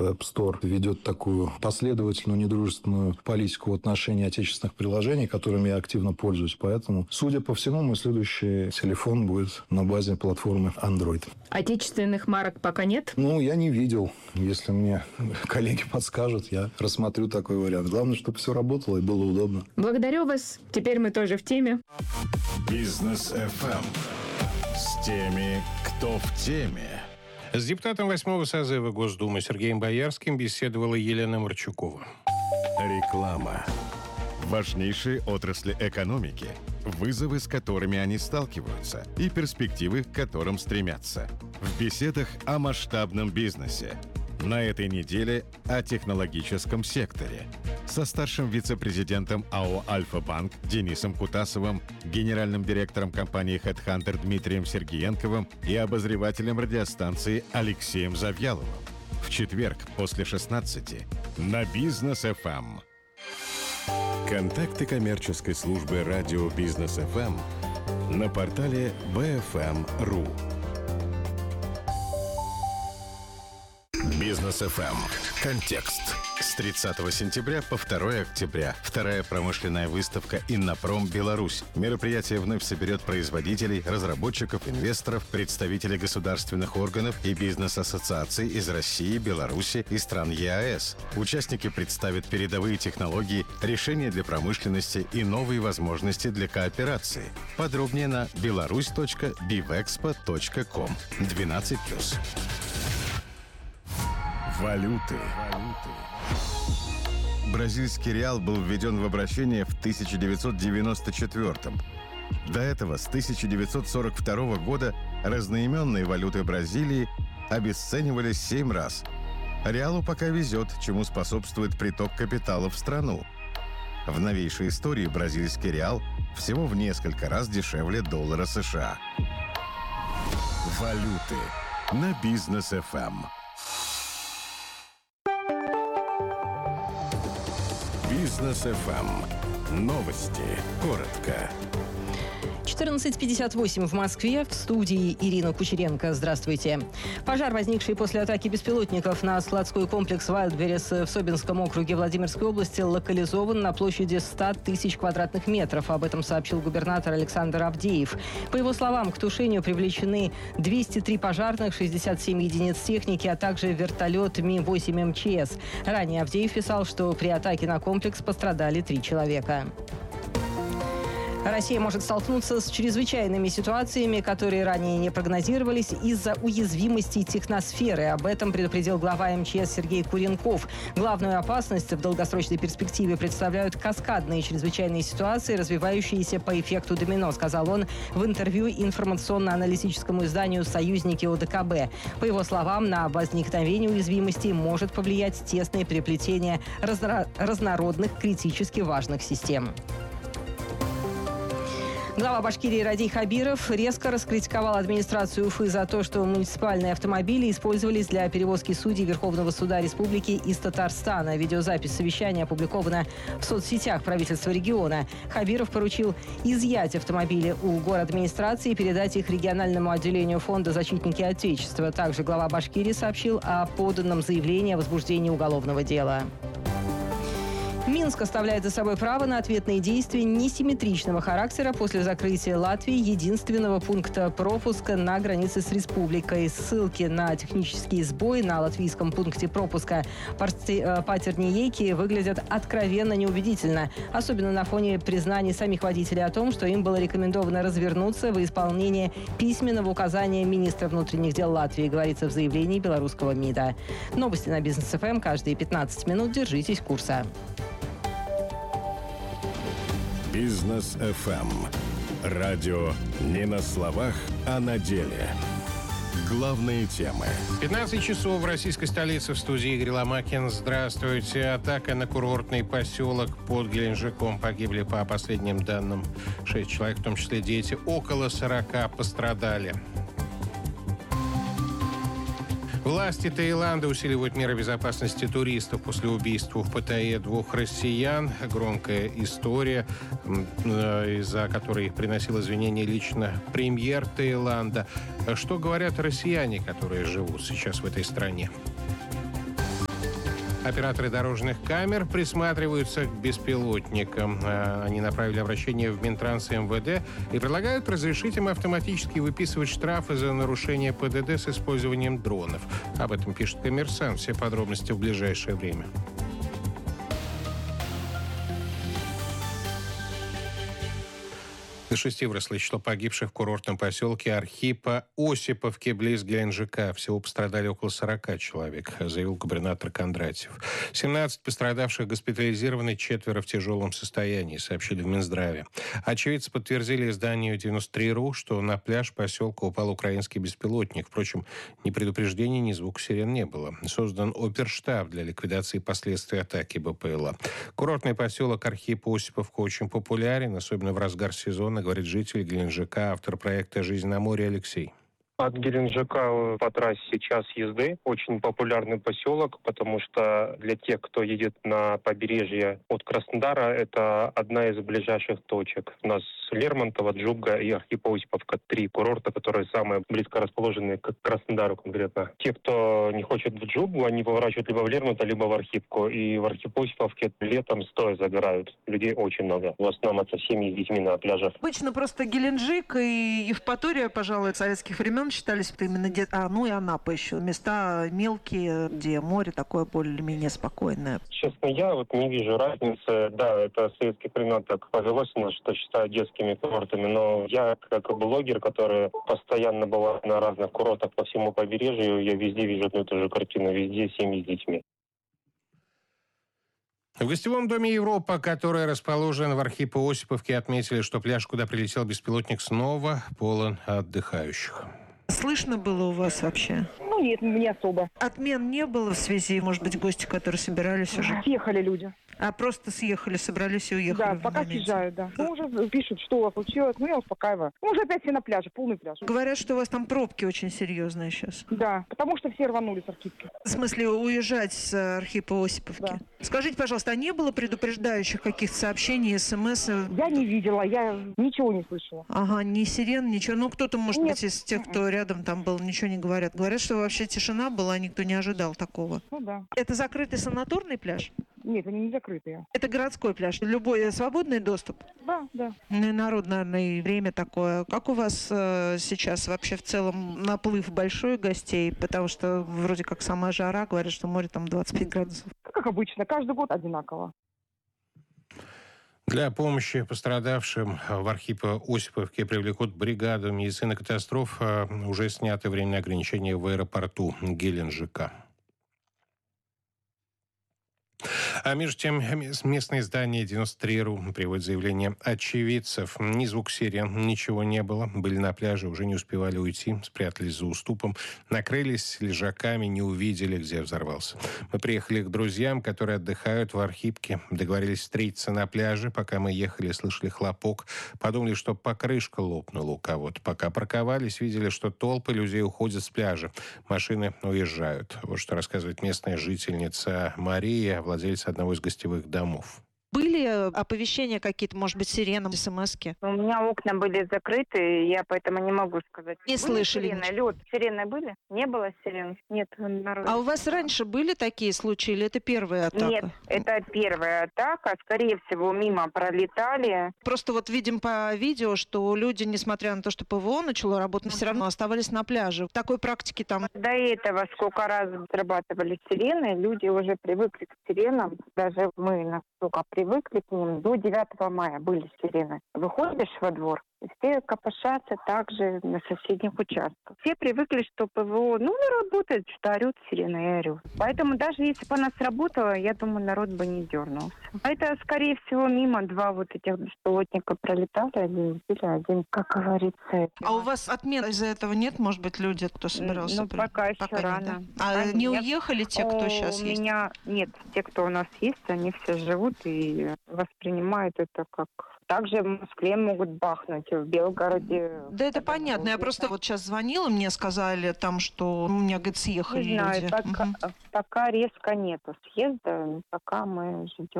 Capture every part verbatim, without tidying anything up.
App Store ведет такую последовательную, недружественную политику в отношении отечественных приложений, которыми я активно пользуюсь. Поэтому, судя по всему, мой следующий телефон будет на базе платформы Android. Отечественных марок пока нет? Ну, я не видел. Если мне коллеги подскажут, я рассмотрю такой вариант. Главное, чтобы все работало и было удобно. Благодарю вас. Теперь мы тоже в теме. Бизнес эф эм. С теми, кто в теме. С депутатом восьмого созыва Госдумы Сергеем Боярским беседовала Елена Марчукова. Реклама. Важнейшие отрасли экономики, вызовы, с которыми они сталкиваются, и перспективы, к которым стремятся. В беседах о масштабном бизнесе. На этой неделе о технологическом секторе. Со старшим вице-президентом АО «Альфа-Банк» Денисом Кутасовым, генеральным директором компании HeadHunter Дмитрием Сергеенковым и обозревателем радиостанции Алексеем Завьяловым. В четверг после шестнадцати на Бизнес эф эм. Контакты коммерческой службы радио Бизнес эф эм на портале би эф эм точка ру. Бизнес эф эм. Контекст. С тридцатого сентября по второго октября. Вторая промышленная выставка «Иннопром. Беларусь». Мероприятие вновь соберет производителей, разработчиков, инвесторов, представителей государственных органов и бизнес-ассоциаций из России, Беларуси и стран е а эс. Участники представят передовые технологии, решения для промышленности и новые возможности для кооперации. Подробнее на беларусь точка бивэкспо точка ком. двенадцать плюс. Валюты. Бразильский реал был введен в обращение в тысяча девятьсот девяносто четвёртом. До этого, с тысяча девятьсот сорок второго года, разноименные валюты Бразилии обесценивались семь раз. Реалу пока везет, чему способствует приток капитала в страну. В новейшей истории бразильский реал всего в несколько раз дешевле доллара США. Валюты на Бизнес эф эм. Бизнес эф эм. Новости. Коротко. четырнадцать пятьдесят восемь в Москве. В студии Ирина Кучеренко. Здравствуйте. Пожар, возникший после атаки беспилотников на складской комплекс «Вайлдберрис» в Собинском округе Владимирской области, локализован на площади сто тысяч квадратных метров. Об этом сообщил губернатор Александр Авдеев. По его словам, к тушению привлечены двести три пожарных, шестьдесят семь единиц техники, а также вертолет Ми восемь эм че эс. Ранее Авдеев писал, что при атаке на комплекс пострадали три человека. Россия может столкнуться с чрезвычайными ситуациями, которые ранее не прогнозировались из-за уязвимости техносферы. Об этом предупредил глава эм че эс Сергей Куренков. Главную опасность в долгосрочной перспективе представляют каскадные чрезвычайные ситуации, развивающиеся по эффекту домино, сказал он в интервью информационно-аналитическому изданию «Союзники о дэ ка бэ». По его словам, на возникновение уязвимости может повлиять тесное переплетение разно- разнородных критически важных систем. Глава Башкирии Радий Хабиров резко раскритиковал администрацию Уфы за то, что муниципальные автомобили использовались для перевозки судей Верховного суда Республики из Татарстана. Видеозапись совещания опубликована в соцсетях правительства региона. Хабиров поручил изъять автомобили у городадминистрации и передать их региональному отделению фонда «Защитники Отечества». Также глава Башкирии сообщил о поданном заявлении о возбуждении уголовного дела. Минск оставляет за собой право на ответные действия несимметричного характера после закрытия Латвии единственного пункта пропуска на границе с республикой. Ссылки на технические сбои на латвийском пункте пропуска Патерниейки выглядят откровенно неубедительно, особенно на фоне признаний самих водителей о том, что им было рекомендовано развернуться во исполнение письменного указания министра внутренних дел Латвии, говорится в заявлении белорусского МИДа. Новости на Бизнес эф эм каждые пятнадцать минут. Держитесь курса. Бизнес эф эм. Радио не на словах, а на деле. Главные темы. пятнадцать часов в российской столице. В студии Игорь Ломакин. Здравствуйте. Атака на курортный поселок под Геленджиком. Погибли, по последним данным, шесть человек, в том числе дети. Около сорока пострадали. Власти Таиланда усиливают меры безопасности туристов после убийства в Паттайе двух россиян. Громкая история, из-за которой приносил извинения лично премьер Таиланда. Что говорят россияне, которые живут сейчас в этой стране? Операторы дорожных камер присматриваются к беспилотникам. Они направили обращение в Минтранс и эм вэ дэ и предлагают разрешить им автоматически выписывать штрафы за нарушение пэ дэ дэ с использованием дронов. Об этом пишет «Коммерсант». Все подробности в ближайшее время. До шести выросло число погибших в курортном поселке Архипо-Осиповке близ Геленджика. Всего пострадали около сорока человек, заявил губернатор Кондратьев. семнадцать пострадавших госпитализированы, четверо в тяжелом состоянии, сообщили в Минздраве. Очевидцы подтвердили изданию девяносто три точка ру, что на пляж поселка упал украинский беспилотник. Впрочем, ни предупреждений, ни звука сирен не было. Создан оперштаб для ликвидации последствий атаки бэ пэ эл а. Курортный поселок Архипо-Осиповка очень популярен, особенно в разгар сезона, говорит житель Геленджика, автор проекта «Жизнь на море» Алексей. От Геленджика по трассе час езды. Очень популярный поселок, потому что для тех, кто едет на побережье от Краснодара, это одна из ближайших точек. У нас Лермонтово, Джуга и Архипо-Осиповка. Три курорта, которые самые близко расположены к Краснодару конкретно. Те, кто не хочет в Джугу, они поворачивают либо в Лермонтово, либо в Архипку. И в Архипо-Осиповке летом стоя загорают. Людей очень много. В основном это семьи с детьми на пляжах. Обычно просто Геленджик и Евпатория, пожалуй, советских времен считались именно где... А, ну и Анапа еще. Места мелкие, где море такое более-менее спокойное. Честно, я вот не вижу разницы. Да, это с советских времен так повелось у нас, что считают детскими курортами. Но я, как блогер, который постоянно бывает на разных курортах по всему побережью, я везде вижу одну и ту же картину. Везде семьи с детьми. В гостевом доме «Европа», который расположен в Архипо-Осиповке, отметили, что пляж, куда прилетел беспилотник, снова полон отдыхающих. Слышно было у вас вообще? Ну нет, не особо. Отмен не было в связи, может быть, гости, которые собирались уже? Съехали люди. А просто съехали, собрались и уехали? Да, пока съезжают, да. Ну, уже пишут, что у вас случилось, ну, я успокаиваю. Ну, уже опять все на пляже, полный пляж. Говорят, что у вас там пробки очень серьезные сейчас. Да, потому что все рванули с Архипки. В смысле, уезжать с Архипо-Осиповки? Да. Скажите, пожалуйста, а не было предупреждающих каких-то сообщений, смс? Я не видела, я ничего не слышала. Ага, ни сирен, ничего. Ну, кто-то, может Нет. быть, из тех, кто рядом там был, ничего не говорят. Говорят, что вообще тишина была, никто не ожидал такого. Ну, да. Это закрытый санаторный пляж? Нет, они не закрытые. Это городской пляж. Любой свободный доступ? Да, да. Ну и народ, наверное, и время такое. Как у вас э, сейчас вообще в целом наплыв большой гостей? Потому что вроде как сама жара, говорят, что море там двадцать пять градусов. Как обычно, каждый год одинаково. Для помощи пострадавшим в Архипо-Осиповке привлекут бригаду медицины катастроф. Уже сняты временные ограничения в аэропорту Геленджика. А между тем, местное издание девяносто три точка ру приводит заявление очевидцев. Ни звук сирен, ничего не было. Были на пляже, уже не успевали уйти, спрятались за уступом, накрылись лежаками, не увидели, где взорвался. Мы приехали к друзьям, которые отдыхают в Архипке. Договорились встретиться на пляже. Пока мы ехали, слышали хлопок. Подумали, что покрышка лопнула у кого-то. Пока парковались, видели, что толпы людей уходят с пляжа. Машины уезжают. Вот что рассказывает местная жительница Мария, владелец одного из гостевых домов. Были оповещения какие-то, может быть, сирены, смс-ки? У меня окна были закрыты, я поэтому не могу сказать. Не были слышали сирены? ничего? Лед. Сирены были? Не было сирен? Нет, народ. А у вас раньше были такие случаи или это первая атака? Нет, это первая атака. Скорее всего, мимо пролетали. Просто вот видим по видео, что люди, несмотря на то, что ПВО начало работать, все равно оставались на пляже. Такой практики там... До этого сколько раз срабатывали сирены, люди уже привыкли к сиренам. Даже мы настолько привыкли к ним. До девятого мая были сирены. Выходишь во двор, все копошатся также на соседних участках. Все привыкли, что ПВО, ну, не работает, что орют сирены и орют. Поэтому даже если бы она сработала, я думаю, народ бы не дернулся. А это, скорее всего, мимо два вот этих беспилотника пролетали, один или один, как говорится. А у вас отмен из-за этого нет? Может быть, люди, кто собирался? Ну, при... пока еще пока рано. Нет, да? А пока не нет. уехали те, кто О, сейчас у есть? У меня нет. Те, кто у нас есть, они все живут и воспринимают это как... Также в Москве могут бахнуть, в Белгороде. Да это понятно. Я просто вот сейчас звонила, мне сказали там, что у меня, говорит, съехали не знаю, люди. Пока, угу. пока резко нету съезда, пока мы ждем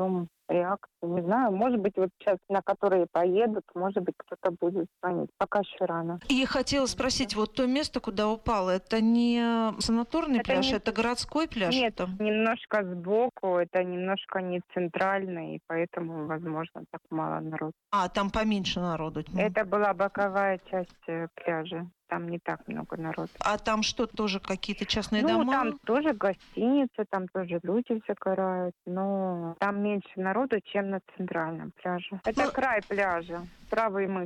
реакции. Не знаю, может быть, вот сейчас на которые поедут, может быть, кто-то будет звонить. Пока еще рано. И хотела спросить, вот то место, куда упало, это не санаторный Это пляж, не- это городской пляж? Нет, там? немножко сбоку, это немножко не центральный, и поэтому, возможно, так мало народу. А, там поменьше народу. Ну. Это была боковая часть э, пляжа. Там не так много народу. А там что, тоже какие-то частные Ну, дома? там тоже гостиница, там тоже люди загорают, но там меньше народу, чем на центральном пляже. Это Ну- край пляжа, правый мыс.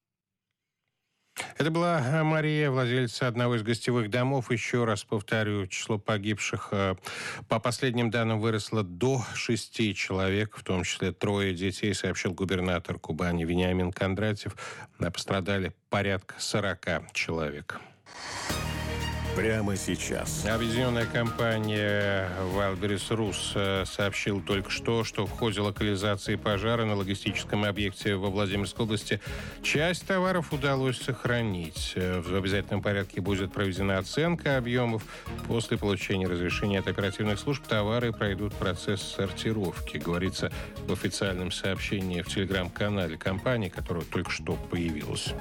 Это была Мария, владельца одного из гостевых домов. Еще раз повторю, число погибших э, по последним данным выросло до шести человек, в том числе трое детей, сообщил губернатор Кубани Вениамин Кондратьев. А пострадали порядка сорока человек. Прямо сейчас. Объединенная компания «Валберес Рус» сообщила только что, что в ходе локализации пожара на логистическом объекте во Владимирской области часть товаров удалось сохранить. В обязательном порядке будет проведена оценка объемов. После получения разрешения от оперативных служб товары пройдут процесс сортировки, говорится в официальном сообщении в телеграм-канале компании, которое только что появилось.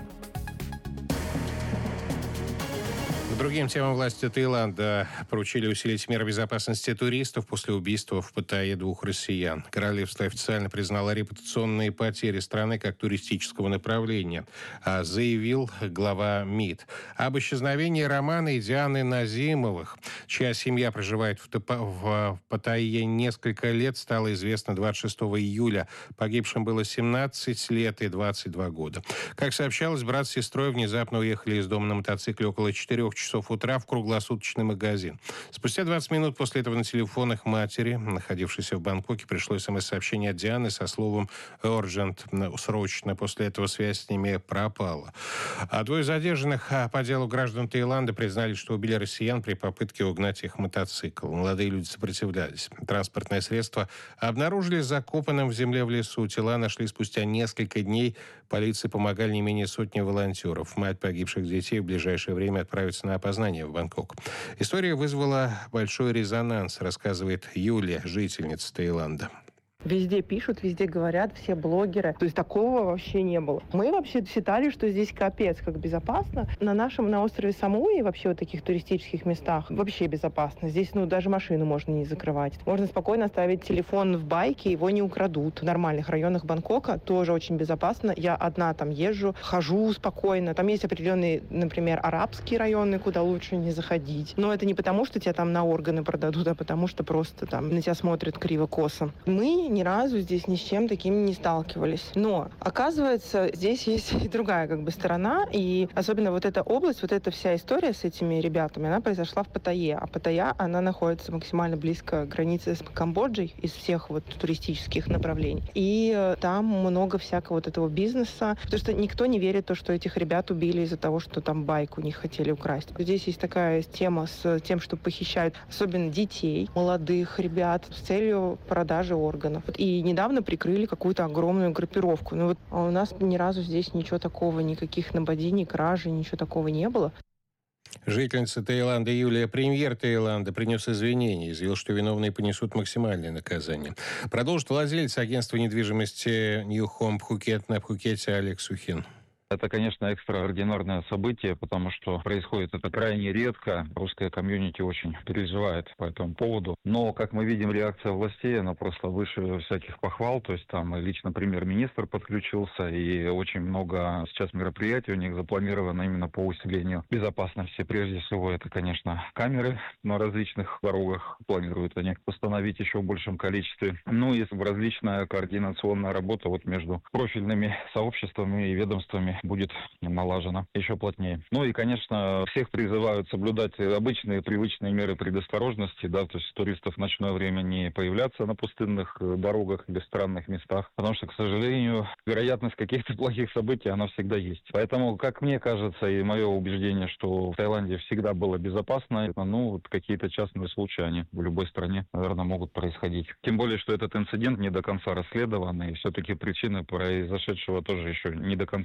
К другим темам власти Таиланда поручили усилить меры безопасности туристов после убийства в Паттайе двух россиян. Королевство официально признало репутационные потери страны как туристического направления, а заявил глава МИД. Об исчезновении Романа и Дианы Назимовых, чья семья проживает в, Тапа- в Паттайе несколько лет, стало известно двадцать шестого июля. Погибшим было семнадцать лет и двадцать два года. Как сообщалось, брат с сестрой внезапно уехали из дома на мотоцикле около четырех часов утра в круглосуточный магазин. Спустя двадцать минут после этого на телефон их матери, находившейся в Бангкоке, пришло смс-сообщение от Дианы со словом «urgent», срочно. После этого связь с ними пропала. А двое задержанных по делу граждан Таиланда признали, что убили россиян при попытке угнать их мотоцикл. Молодые люди сопротивлялись. Транспортное средство обнаружили закопанным в земле в лесу. Тела нашли спустя несколько дней. Полиции помогали не менее сотни волонтеров. Мать погибших детей в ближайшее время отправится на опознание в Бангкок. История вызвала большой резонанс, рассказывает Юлия, жительница Таиланда. Везде пишут, везде говорят, все блогеры. То есть такого вообще не было. Мы вообще считали, что здесь капец как безопасно. На нашем, на острове Самуи, вообще вот таких туристических местах, вообще безопасно. Здесь, ну, даже машину можно не закрывать. Можно спокойно оставить телефон в байке, его не украдут. В нормальных районах Бангкока тоже очень безопасно. Я одна там езжу, хожу спокойно. Там есть определенные, например, арабские районы, куда лучше не заходить. Но это не потому, что тебя там на органы продадут, а потому что просто там на тебя смотрят криво-косо. Мы ни разу здесь ни с чем таким не сталкивались. Но, оказывается, здесь есть и другая как бы сторона, и особенно вот эта область, вот эта вся история с этими ребятами, она произошла в Паттайе, а Паттайя, она находится максимально близко к границе с Камбоджей из всех вот туристических направлений. И э, там много всякого вот этого бизнеса, потому что никто не верит в то, что этих ребят убили из-за того, что там байк у них хотели украсть. Здесь есть такая тема с тем, что похищают особенно детей, молодых ребят с целью продажи органов. И недавно прикрыли какую-то огромную группировку. Но вот у нас ни разу здесь ничего такого, никаких нападений, кражи, ничего такого не было. Жительница Таиланда Юлия, премьер Таиланда, принес извинения и заявил, что виновные понесут максимальное наказание. Продолжит владелец агентства недвижимости New Home Phuket на Пхукете Олег Сухин. Это, конечно, экстраординарное событие, потому что происходит это крайне редко. Русская комьюнити очень переживает по этому поводу. Но, как мы видим, реакция властей, она просто выше всяких похвал. То есть там лично премьер-министр подключился, и очень много сейчас мероприятий у них запланировано именно по усилению безопасности. Прежде всего, это, конечно, камеры на различных дорогах. Планируют они установить еще в большем количестве. Ну и различная координационная работа вот между профильными сообществами и ведомствами будет налажено еще плотнее. Ну и, конечно, всех призывают соблюдать обычные привычные меры предосторожности, да, то есть туристов в ночное время не появляться на пустынных дорогах или странных местах, потому что, к сожалению, вероятность каких-то плохих событий, она всегда есть. Поэтому, как мне кажется, и мое убеждение, что в Таиланде всегда было безопасно, ну, вот какие-то частные случаи, они в любой стране, наверное, могут происходить. Тем более, что этот инцидент не до конца расследован, и все-таки причины произошедшего тоже еще не до конца изучены.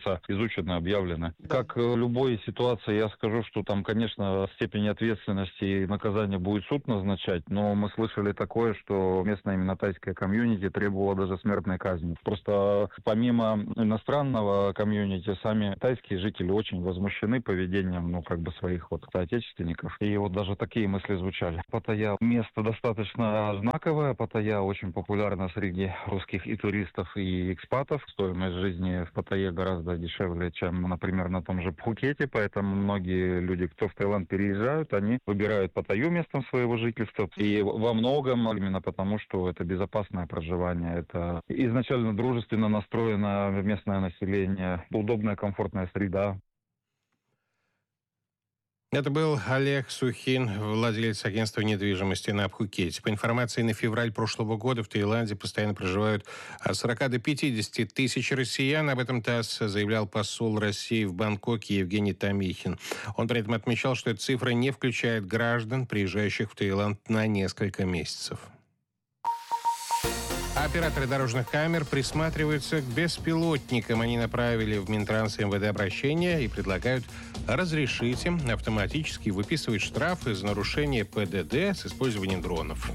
изучены, объявлены. Как в любой ситуации, я скажу, что там, конечно, степень ответственности и наказания будет суд назначать, но мы слышали такое, что местная именно тайская комьюнити требовала даже смертной казни. Просто помимо иностранного комьюнити, сами тайские жители очень возмущены поведением, ну, как бы своих вот соотечественников. И вот даже такие мысли звучали. Паттайя место достаточно знаковое. Паттайя очень популярна среди русских и туристов, и экспатов. Стоимость жизни в Паттайе гораздо дешевле, чем, например, на том же Пхукете. Поэтому многие люди, кто в Таиланд переезжают, они выбирают Паттайю местом своего жительства. И во многом именно потому, что это безопасное проживание, это изначально дружественно настроено местное население, удобная, комфортная среда. Это был Олег Сухин, владелец агентства недвижимости на Пхукете. По информации на февраль прошлого года в Таиланде постоянно проживают от сорока до пятидесяти тысяч россиян. Об этом ТАСС заявлял посол России в Бангкоке Евгений Томихин. Он при этом отмечал, что эта цифра не включает граждан, приезжающих в Таиланд на несколько месяцев. Операторы дорожных камер присматриваются к беспилотникам. Они направили в Минтранс и эм вэ дэ обращение и предлагают разрешить им автоматически выписывать штрафы за нарушение пэ дэ дэ с использованием дронов.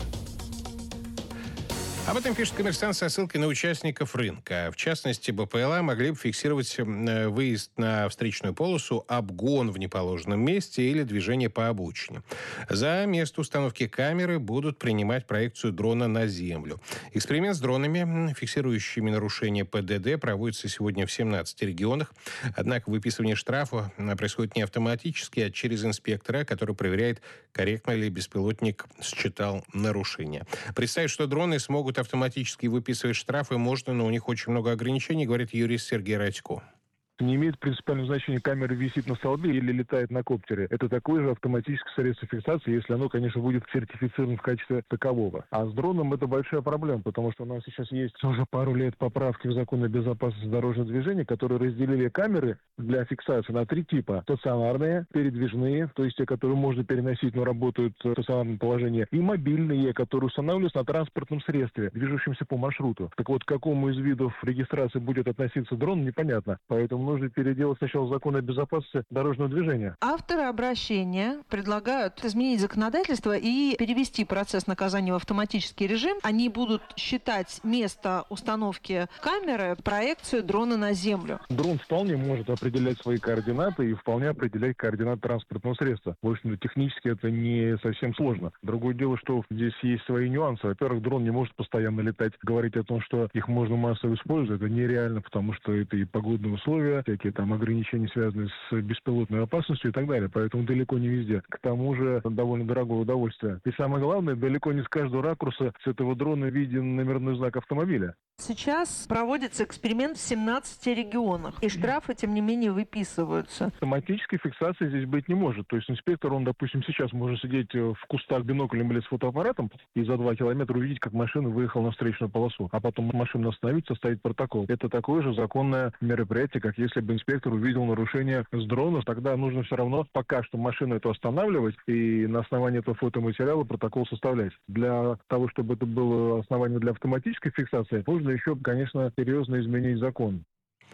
Об этом пишет «Коммерсант» со ссылкой на участников рынка. В частности, бэ пэ эл а могли бы фиксировать выезд на встречную полосу, обгон в неположенном месте или движение по обочине. За место установки камеры будут принимать проекцию дрона на землю. Эксперимент с дронами, фиксирующими нарушение пэ дэ дэ, проводится сегодня в семнадцати регионах. Однако выписывание штрафа происходит не автоматически, а через инспектора, который проверяет, корректно ли беспилотник считал нарушение. Представить, что дроны смогут автоматически выписывать штрафы можно, но у них очень много ограничений, говорит юрист Сергей Радько. Не имеет принципиального значения, камера висит на столбе или летает на коптере. Это такое же автоматическое средство фиксации, если оно, конечно, будет сертифицировано в качестве такового. А с дроном это большая проблема, потому что у нас сейчас есть уже пару лет поправки в закон о безопасности дорожного движения, которые разделили камеры для фиксации на три типа. Стационарные, передвижные, то есть те, которые можно переносить, но работают в стационарном положении, и мобильные, которые устанавливаются на транспортном средстве, движущемся по маршруту. Так вот, к какому из видов регистрации будет относиться дрон, непонятно. Поэтому нужно переделать сначала закон о безопасности дорожного движения. Авторы обращения предлагают изменить законодательство и перевести процесс наказания в автоматический режим. Они будут считать место установки камеры, проекцию дрона на землю. Дрон вполне может определять свои координаты и вполне определять координаты транспортного средства. В общем-то, технически это не совсем сложно. Другое дело, что здесь есть свои нюансы. Во-первых, дрон не может постоянно летать. Говорить о том, что их можно массово использовать, это нереально, потому что это и погодные условия, всякие там ограничения, связанные с беспилотной опасностью и так далее. Поэтому далеко не везде. К тому же довольно дорогое удовольствие. И самое главное, далеко не с каждого ракурса с этого дрона виден номерной знак автомобиля. Сейчас проводится эксперимент в семнадцати регионах, и штрафы, тем не менее, выписываются. Автоматической фиксации здесь быть не может. То есть инспектор, он, допустим, сейчас может сидеть в кустах биноклем или с фотоаппаратом и за два километра увидеть, как машина выехала на встречную полосу, а потом машину остановить, составить протокол. Это такое же законное мероприятие, как если бы инспектор увидел нарушение с дрона. Тогда нужно все равно пока что машину эту останавливать и на основании этого фотоматериала протокол составлять. Для того, чтобы это было основание для автоматической фиксации, нужно еще, конечно, серьезно изменить закон.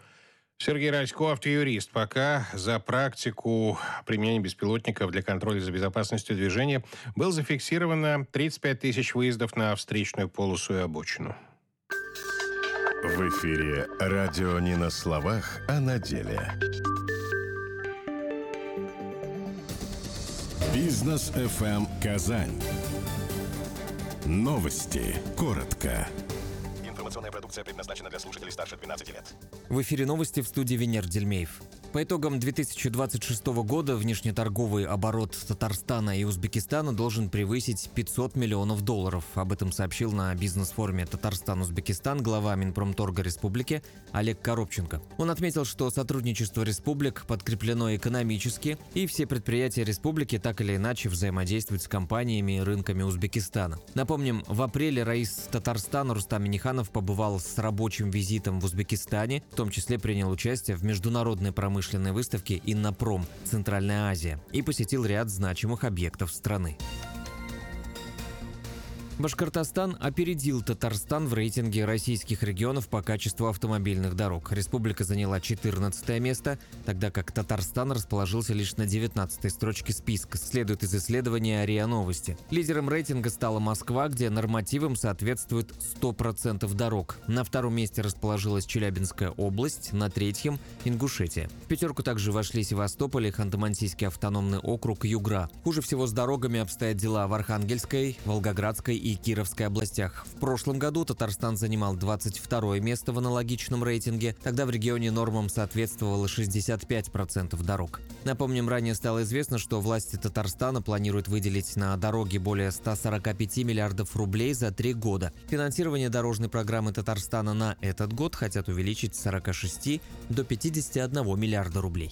Сергей Радько, автоюрист. Пока за практику применения беспилотников для контроля за безопасностью движения было зафиксировано тридцать пять тысяч выездов на встречную полосу и обочину. В эфире радио не на словах, а на деле. Бизнес эф эм Казань. Новости. Коротко. Информационная продукция предназначена для слушателей старше двенадцати лет. В эфире новости, в студии Венер Дельмеев. По итогам две тысячи двадцать шестого года внешнеторговый оборот Татарстана и Узбекистана должен превысить пятьсот миллионов долларов. Об этом сообщил на бизнес-форуме «Татарстан-Узбекистан» глава Минпромторга Республики Олег Коробченко. Он отметил, что сотрудничество республик подкреплено экономически, и все предприятия республики так или иначе взаимодействуют с компаниями и рынками Узбекистана. Напомним, в апреле раис Татарстана Рустам Минниханов побывал с рабочим визитом в Узбекистане, в том числе принял участие в международной промышленности выставки «Иннопром. Центральная Азия» и посетил ряд значимых объектов страны. Башкортостан опередил Татарстан в рейтинге российских регионов по качеству автомобильных дорог. Республика заняла четырнадцатое место, тогда как Татарстан расположился лишь на девятнадцатой строчке списка, следует из исследования РИА Новости. Лидером рейтинга стала Москва, где нормативам соответствует сто процентов дорог. На втором месте расположилась Челябинская область, на третьем – Ингушетия. В пятерку также вошли Севастополь и Ханты-Мансийский автономный округ Югра. Хуже всего с дорогами обстоят дела в Архангельской, Волгоградской и Кировской областях. В прошлом году Татарстан занимал двадцать второе место в аналогичном рейтинге. Тогда в регионе нормам соответствовало шестьдесят пять процентов дорог. Напомним, ранее стало известно, что власти Татарстана планируют выделить на дороги более ста сорока пяти миллиардов рублей за три года. Финансирование дорожной программы Татарстана на этот год хотят увеличить с сорока шести до пятидесяти одного миллиарда рублей.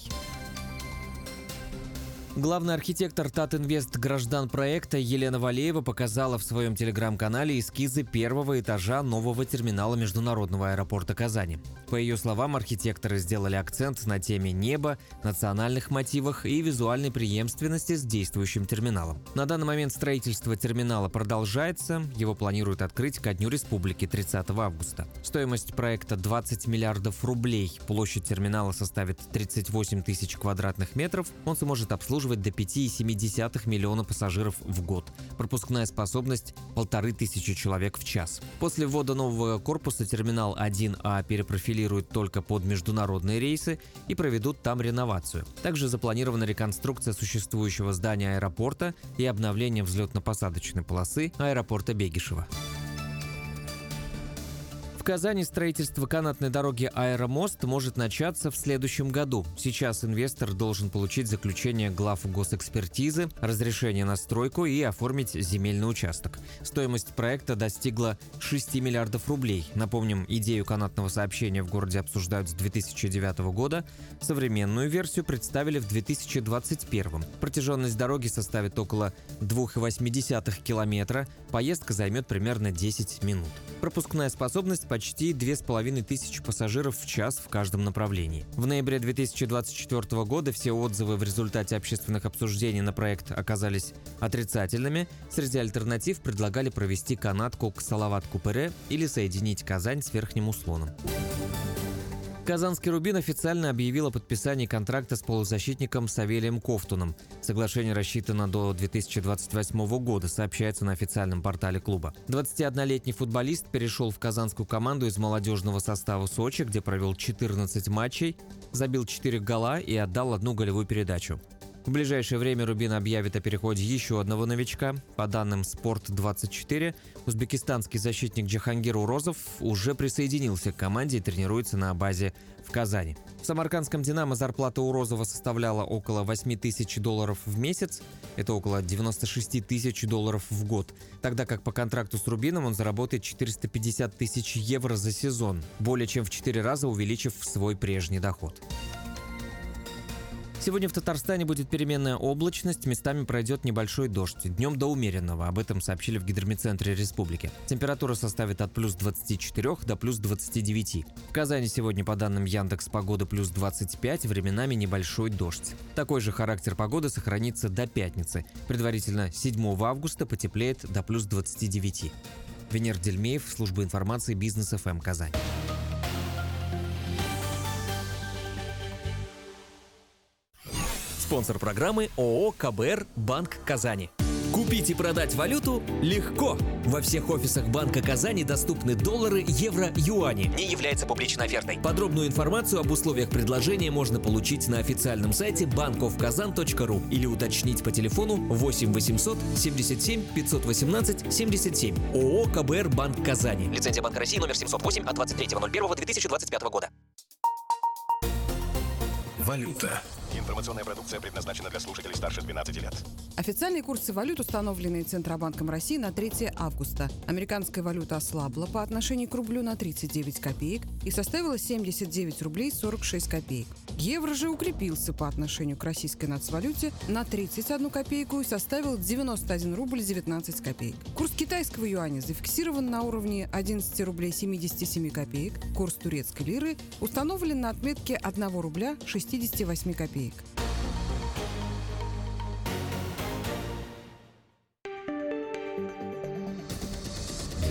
Главный архитектор Татинвест граждан проекта Елена Валеева показала в своем телеграм-канале эскизы первого этажа нового терминала международного аэропорта Казани. По ее словам, архитекторы сделали акцент на теме неба, национальных мотивах и визуальной преемственности с действующим терминалом. На данный момент строительство терминала продолжается. Его планируют открыть ко Дню Республики тридцатого августа. Стоимость проекта двадцать миллиардов рублей. Площадь терминала составит тридцать восемь тысяч квадратных метров. Он сможет обслуживать до пяти целых семи десятых миллиона пассажиров в год. Пропускная способность – полторы тысячи человек в час. После ввода нового корпуса терминал один А перепрофилируют только под международные рейсы и проведут там реновацию. Также запланирована реконструкция существующего здания аэропорта и обновление взлетно-посадочной полосы аэропорта Бегишева. В Казани строительство канатной дороги «Аэромост» может начаться в следующем году. Сейчас инвестор должен получить заключение глав госэкспертизы, разрешение на стройку и оформить земельный участок. Стоимость проекта достигла шести миллиардов рублей. Напомним, идею канатного сообщения в городе обсуждают с две тысячи девятого года. Современную версию представили в две тысячи двадцать первом. Протяженность дороги составит около двух целых восьми десятых километра. Поездка займет примерно десять минут. Пропускная способность почти две с половиной тысячи пассажиров в час в каждом направлении. В ноябре две тысячи двадцать четвёртого года все отзывы в результате общественных обсуждений на проект оказались отрицательными. Среди альтернатив предлагали провести канатку к Салават-Купыре или соединить Казань с Верхним Услоном. Казанский «Рубин» официально объявил о подписании контракта с полузащитником Савелием Ковтуном. Соглашение рассчитано до две тысячи двадцать восьмого года, сообщается на официальном портале клуба. двадцатиоднолетний футболист перешел в казанскую команду из молодежного состава Сочи, где провел четырнадцать матчей, забил четыре гола и отдал одну голевую передачу. В ближайшее время «Рубин» объявит о переходе еще одного новичка. По данным «Спорт двадцать четыре», узбекистанский защитник Джахангир Урозов уже присоединился к команде и тренируется на базе в Казани. В самаркандском «Динамо» зарплата Урозова составляла около восьми тысяч долларов в месяц. Это около девяноста шести тысяч долларов в год. Тогда как по контракту с «Рубином» он заработает четыреста пятьдесят тысяч евро за сезон, более чем в четыре раза увеличив свой прежний доход. Сегодня в Татарстане будет переменная облачность, местами пройдет небольшой дождь. Днем до умеренного, об этом сообщили в гидрометцентре республики. Температура составит от плюс двадцати четырёх до плюс двадцати девяти. В Казани сегодня, по данным Яндекс.Погоды, плюс двадцать пять, временами небольшой дождь. Такой же характер погоды сохранится до пятницы. Предварительно седьмого августа потеплеет до плюс двадцати девяти. Венер Дельмеев, служба информации Бизнес эф эм Казань. Спонсор программы ООО КБР «Банк Казани». Купить и продать валюту легко. Во всех офисах Банка Казани доступны доллары, евро, юани. Не является публичной офертой. Подробную информацию об условиях предложения можно получить на официальном сайте банковказан точка ру или уточнить по телефону восемь восемьсот семьдесят семь пятьсот восемнадцать семьдесят семь. ООО КБР «Банк Казани». Лицензия Банка России номер семьсот восемь от двадцать третьего ноль первого две тысячи двадцать пятого года. Валюта. Информационная продукция предназначена для слушателей старше двенадцати лет. Официальные курсы валют, установленные Центробанком России на третье августа. Американская валюта ослабла по отношению к рублю на тридцать девять копеек и составила семьдесят девять рублей сорок шесть копеек. Евро же укрепился по отношению к российской нацвалюте на тридцать одну копейку и составил девяносто один рубль девятнадцать копеек. Курс китайского юаня зафиксирован на уровне одиннадцати рублей семидесяти семи копеек. Курс турецкой лиры установлен на отметке одного рубля шестидесяти восьми копеек.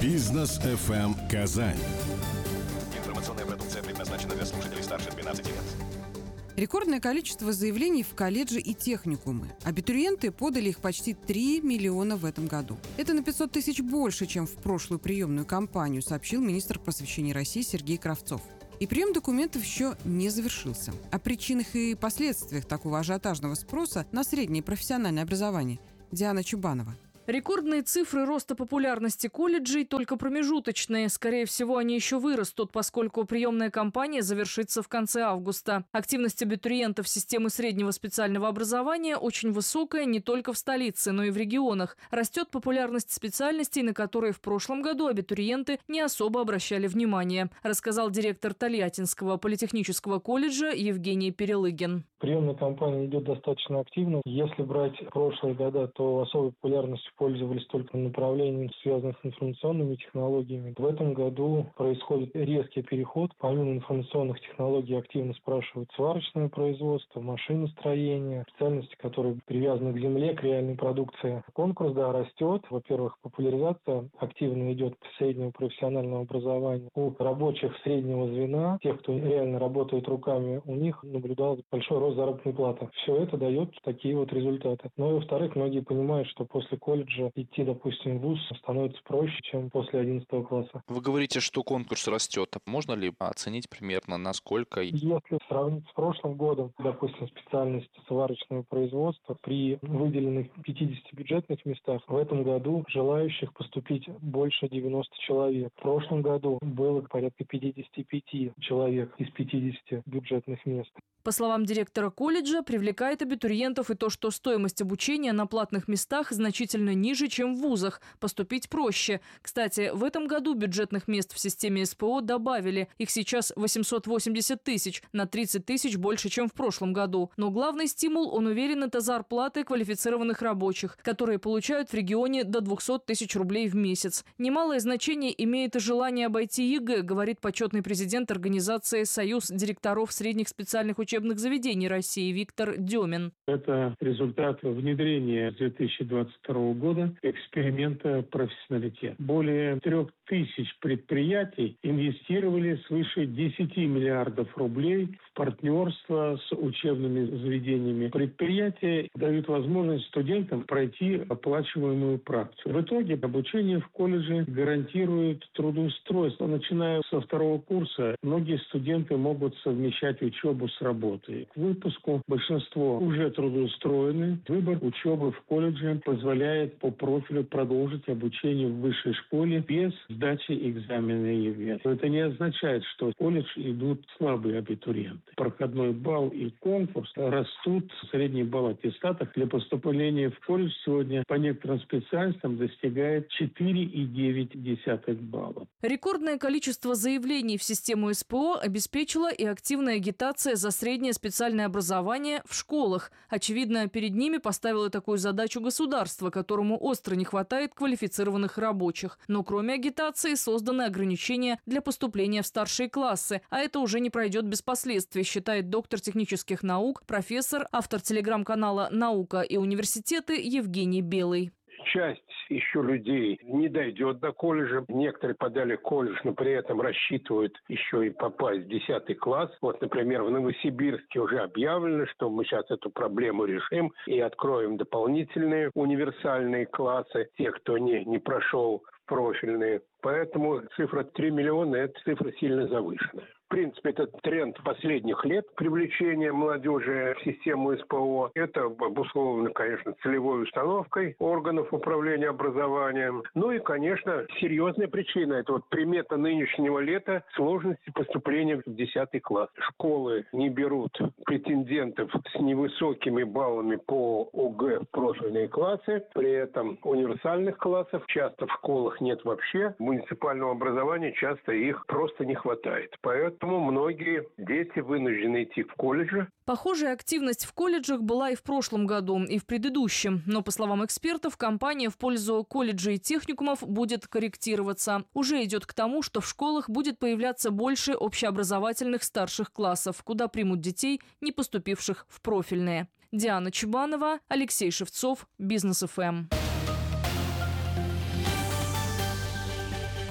Бизнес эф эм Казань. Информационная продукция предназначена для слушателей старше двенадцати лет. Рекордное количество заявлений в колледжи и техникумы. Абитуриенты подали их почти три миллиона в этом году. Это на пятьсот тысяч больше, чем в прошлую приемную кампанию, сообщил министр просвещения России Сергей Кравцов. И прием документов еще не завершился. О причинах и последствиях такого ажиотажного спроса на среднее профессиональное образование Диана Чубанова. Рекордные цифры роста популярности колледжей только промежуточные. Скорее всего, они еще вырастут, поскольку приемная кампания завершится в конце августа. Активность абитуриентов системы среднего специального образования очень высокая не только в столице, но и в регионах. Растет популярность специальностей, на которые в прошлом году абитуриенты не особо обращали внимание, рассказал директор Тольяттинского политехнического колледжа Евгений Перелыгин. Приемная кампания идет достаточно активно. Если брать прошлые года, то особой популярностью пользовались только направлением, связанным с информационными технологиями. В этом году происходит резкий переход. Помимо информационных технологий активно спрашивают сварочное производство, машиностроение, специальности, которые привязаны к земле, к реальной продукции. Конкурс, да, растет. Во-первых, популяризация активно идет среднего профессионального образования. У рабочих среднего звена, тех, кто реально работает руками, у них наблюдался большой рост заработной платы. Все это дает такие вот результаты. Ну и во-вторых, многие понимают, что после колледжа идти, допустим, в вуз становится проще, чем после одиннадцатого класса. Вы говорите, что конкурс растет. Можно ли оценить примерно, насколько? Если сравнить с прошлым годом, допустим, специальность сварочного производства, при выделенных пятидесяти бюджетных местах, в этом году желающих поступить больше девяноста человек. В прошлом году было порядка пятидесяти пяти человек из пятидесяти бюджетных мест. По словам директора колледжа, привлекает абитуриентов и то, что стоимость обучения на платных местах значительно ниже, чем в вузах. Поступить проще. Кстати, в этом году бюджетных мест в системе СПО добавили. Их сейчас восемьсот восемьдесят тысяч, на тридцать тысяч больше, чем в прошлом году. Но главный стимул, он уверен, это зарплаты квалифицированных рабочих, которые получают в регионе до двухсот тысяч рублей в месяц. Немалое значение имеет и желание обойти ЕГЭ, говорит почетный президент организации «Союз директоров средних специальных учебных учебных заведений России Виктор Демин. Это результат внедрения с две тысячи двадцать второго года эксперимента «Профессионалитет». Более трех тысяч предприятий инвестировали свыше десяти миллиардов рублей в партнерство с учебными заведениями. Предприятия дают возможность студентам пройти оплачиваемую практику. В итоге обучение в колледже гарантирует трудоустройство. Начиная со второго курса, многие студенты могут совмещать учебу с работой. К выпуску большинство уже трудоустроены. Выбор учебы в колледже позволяет по профилю продолжить обучение в высшей школе без сдачи экзамена ЕГЭ. Это не означает, что в колледж идут слабые абитуриенты. Проходной балл и конкурс растут. Средний балл аттестатов для поступления в колледж сегодня по некоторым специальностям достигает четыре целых девять десятых балла. Рекордное количество заявлений в систему СПО обеспечила и активная агитация за среднее специальное образование в школах. Очевидно, перед ними поставило такую задачу государство, которому остро не хватает квалифицированных рабочих. Но кроме агитации созданы ограничения для поступления в старшие классы. А это уже не пройдет без последствий, считает доктор технических наук, профессор, автор телеграм-канала «Наука и университеты» Евгений Белый. Часть еще людей не дойдет до колледжа. Некоторые подали колледж, но при этом рассчитывают еще и попасть в десятый класс. Вот, например, в Новосибирске уже объявлено, что мы сейчас эту проблему решим и откроем дополнительные универсальные классы. Тех, кто не, не прошел профильные. Поэтому цифра три миллиона – это цифра сильно завышенная. В принципе, это тренд последних лет привлечения молодежи в систему СПО. Это обусловлено, конечно, целевой установкой органов управления образованием. Ну и, конечно, серьезная причина – это вот примета нынешнего лета – сложности поступления в десятый класс. Школы не берут претендентов с невысокими баллами по ОГЭ в профильные классы. При этом универсальных классов часто в школах нет вообще. Муниципального образования часто их просто не хватает. Поэтому многие дети вынуждены идти в колледжи. Похожая активность в колледжах была и в прошлом году, и в предыдущем. Но, по словам экспертов, кампания в пользу колледжей и техникумов будет корректироваться. Уже идет к тому, что в школах будет появляться больше общеобразовательных старших классов, куда примут детей, не поступивших в профильные. Диана Чубанова, Алексей Шевцов, Бизнес эф эм.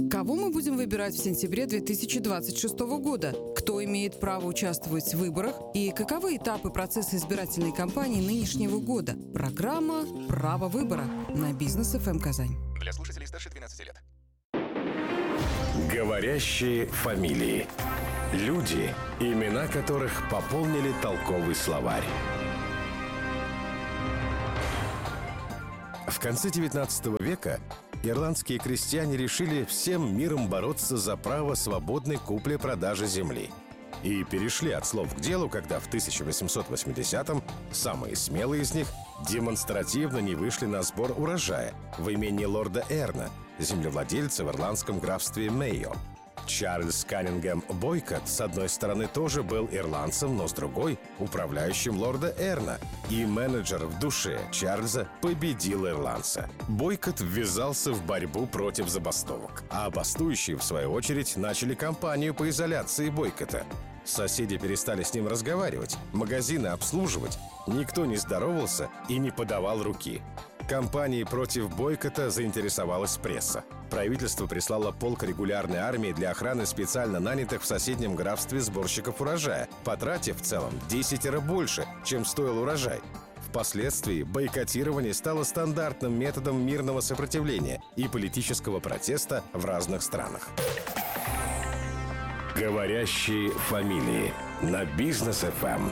Кого мы будем выбирать в сентябре две тысячи двадцать шестого года? Кто имеет право участвовать в выборах? И каковы этапы процесса избирательной кампании нынешнего года? Программа «Право выбора» на Бизнес эф эм Казань. Для слушателей старше двенадцати лет. Говорящие фамилии. Люди, имена которых пополнили толковый словарь. В конце девятнадцатого века ирландские крестьяне решили всем миром бороться за право свободной купли-продажи земли. И перешли от слов к делу, когда в тысяча восемьсот восьмидесятом самые смелые из них демонстративно не вышли на сбор урожая в имении лорда Эрна, землевладельца в ирландском графстве Мейо. Чарльз Каннингем Бойкот, с одной стороны, тоже был ирландцем, но с другой – управляющим лорда Эрна. И менеджер в душе Чарльза победил ирландца. Бойкот ввязался в борьбу против забастовок. А бастующие, в свою очередь, начали кампанию по изоляции Бойкота. Соседи перестали с ним разговаривать, магазины обслуживать. Никто не здоровался и не подавал руки. Кампанией против бойкота заинтересовалась пресса. Правительство прислало полк регулярной армии для охраны специально нанятых в соседнем графстве сборщиков урожая, потратив в целом десятеро больше, чем стоил урожай. Впоследствии бойкотирование стало стандартным методом мирного сопротивления и политического протеста в разных странах. Говорящие фамилии на Бизнес эф эм.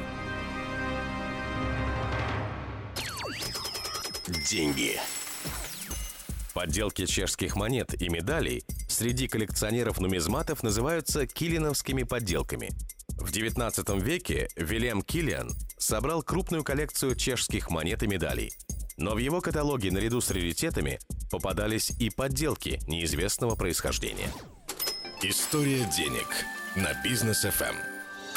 Деньги. Подделки чешских монет и медалей среди коллекционеров-нумизматов называются киллиановскими подделками. В девятнадцатом веке Вильям Киллиан собрал крупную коллекцию чешских монет и медалей. Но в его каталоге наряду с раритетами попадались и подделки неизвестного происхождения. История денег на Бизнес эф эм.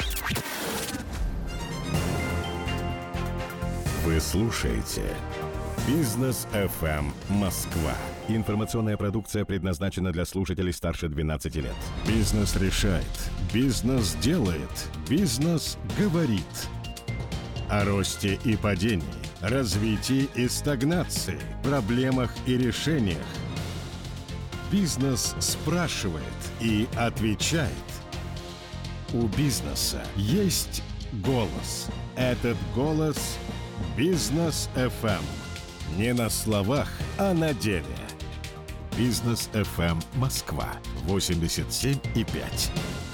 Вы слушаете Бизнес эф эм Москва. Информационная продукция предназначена для слушателей старше двенадцати лет. Бизнес решает. Бизнес делает. Бизнес говорит. О росте и падении, развитии и стагнации, проблемах и решениях. Бизнес спрашивает и отвечает. У бизнеса есть голос. Этот голос – Бизнес эф эм. Не на словах, а на деле. Бизнес эф эм Москва восемьдесят семь и пять.